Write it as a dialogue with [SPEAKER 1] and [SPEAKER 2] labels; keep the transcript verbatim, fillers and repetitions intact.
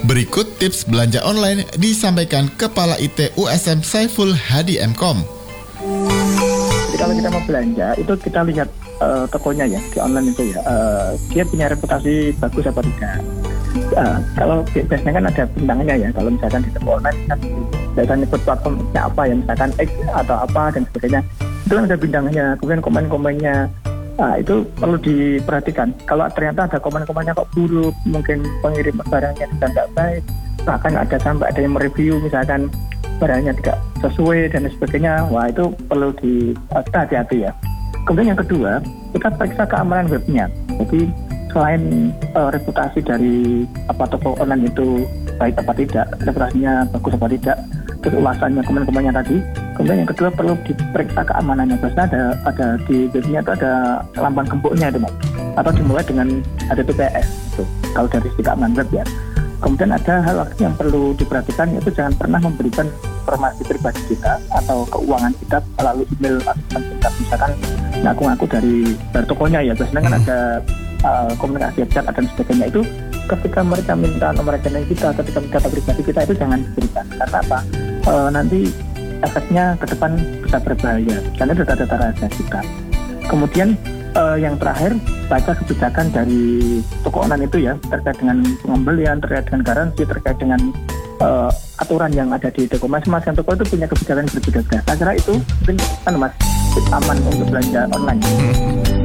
[SPEAKER 1] Berikut tips belanja online disampaikan Kepala I T U S M Saiful Hadi M.Com.
[SPEAKER 2] Jadi kalau kita mau belanja, itu kita lihat uh, tokonya ya, di online itu ya, uh, dia punya reputasi bagus apa tidak. Uh, kalau biasanya kan ada bintangnya ya, kalau misalkan di toko online kan biasanya nyebut platformnya apa ya, misalkan X atau apa dan sebagainya, itu kan ada bintangnya, kemudian komen-komennya. Nah, itu perlu diperhatikan. Kalau ternyata ada komen-komennya kok buruk, mungkin pengirim barangnya juga nggak baik, bahkan ada sampai ada yang mereview misalkan barangnya tidak sesuai dan sebagainya, wah itu perlu di uh, kita hati-hati ya. Kemudian yang kedua, kita periksa keamanan webnya. Jadi selain uh, reputasi dari apa toko online itu baik apa tidak, reputasinya bagus apa tidak, terus ulasannya, komen-komennya tadi. Kemudian yang kedua perlu diperiksa keamanannya. Biasanya ada ada di webnya itu ada lambang gemboknya itu, Mas. Atau dimulai dengan H T T P S itu, kalau dari sisi keamanan web ya. Kemudian ada hal lagi yang perlu diperhatikan, yaitu jangan pernah memberikan informasi pribadi kita atau keuangan kita melalui email atau kontak, misalkan ngaku-ngaku dari dari tokonya ya. Biasanya kan ada uh, komunikasi chat dan sebagainya, itu ketika mereka minta nomor rekening kita, ketika minta data pribadi kita, itu jangan diberikan. Karena apa? Uh, nanti efeknya ke depan bisa berbahaya karena data-data rahasia kita. Kemudian uh, yang terakhir, baca kebijakan dari toko online itu ya, terkait dengan pembelian, terkait dengan garansi, terkait dengan uh, aturan yang ada di toko. Masing-masing toko itu punya kebijakan yang berbeda-beda. Saya kira itu mungkin kan Mas aman untuk belanja online.